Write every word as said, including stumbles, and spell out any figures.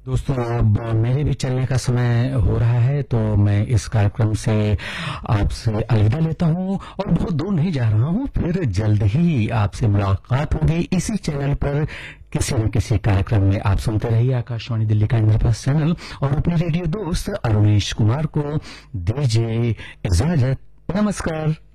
दोस्तों, अब मेरे भी चलने का समय हो रहा है, तो मैं इस कार्यक्रम से आपसे अलविदा लेता हूं और बहुत दूर नहीं जा रहा हूं। फिर जल्द ही आपसे मुलाकात होगी इसी चैनल पर, किसी न किसी कार्यक्रम में। आप सुनते रहिए आकाशवाणी दिल्ली का इंद्रप्रस्थ चैनल और अपने रेडियो दोस्त अरुणेश कुमार को दीजिए इजाजत। नमस्कार।